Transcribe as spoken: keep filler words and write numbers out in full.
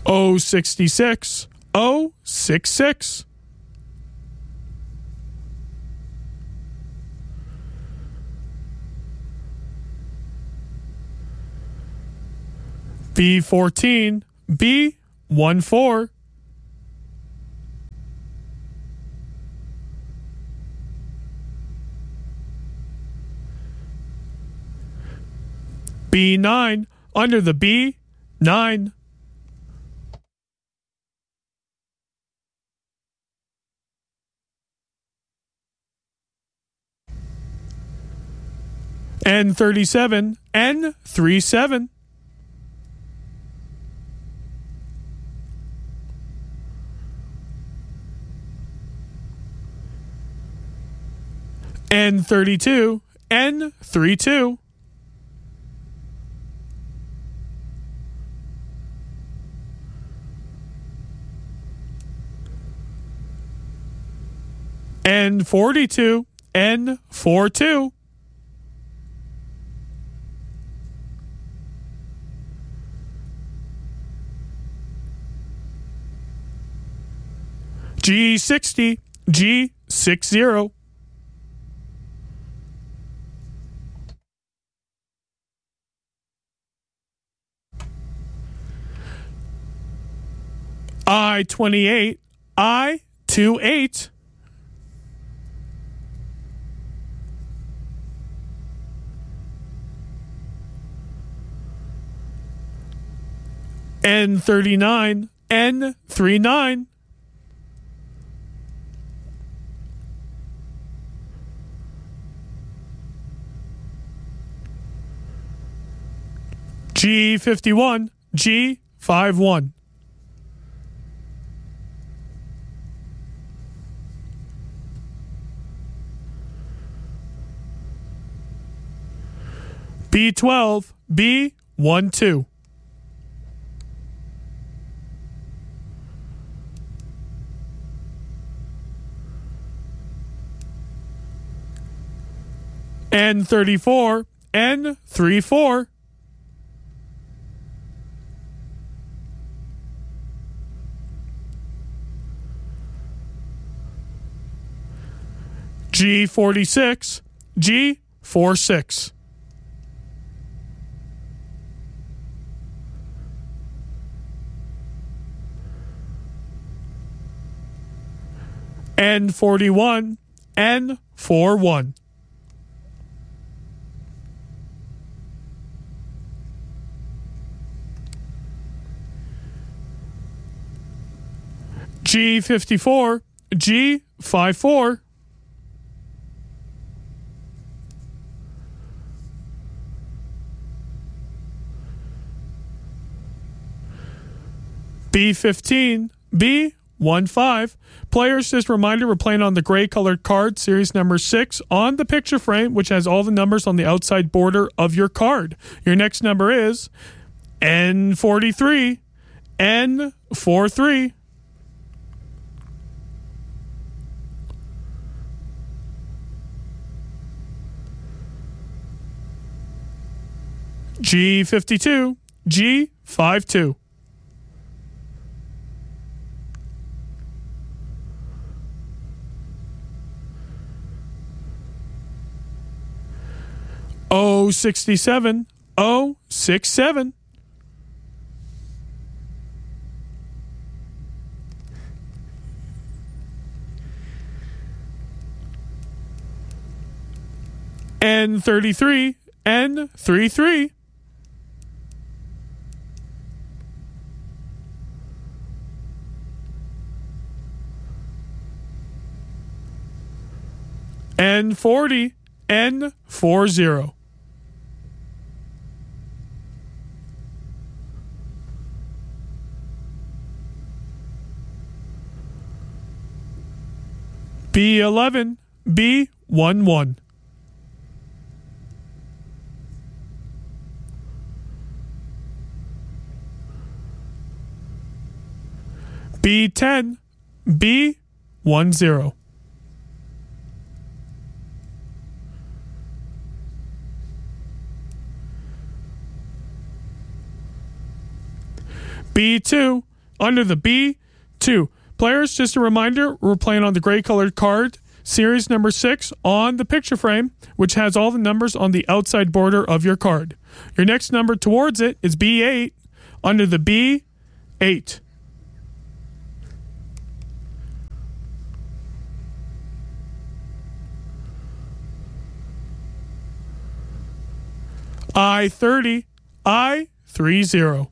O sixty-six O sixty-six. B fourteen B fourteen. B nine under the B nine. N thirty-seven N thirty-seven. N thirty-two N thirty-two. N forty-two N forty-two. G sixty G sixty. I twenty-eight I twenty-eight. N thirty-nine N thirty-nine. G fifty-one G fifty-one. B twelve B twelve. N thirty-four N thirty-four. G forty-six G forty-six. N forty-one N forty-one. G fifty-four G fifty-four. B fifteen B fifteen. Players, just a reminder, we're playing on the gray colored card, series number six, on the picture frame, which has all the numbers on the outside border of your card. Your next number is N forty-three N forty-three. G fifty-two G fifty-two. O sixty-seven O sixty-seven. N thirty-three N thirty-three. N forty N forty. B eleven B eleven. B ten B ten. B two Under the B, two. Players, just a reminder, we're playing on the gray colored card, series number six, on the picture frame, which has all the numbers on the outside border of your card. Your next number towards it is B eight. Under the B, eight. I thirty. I three zero.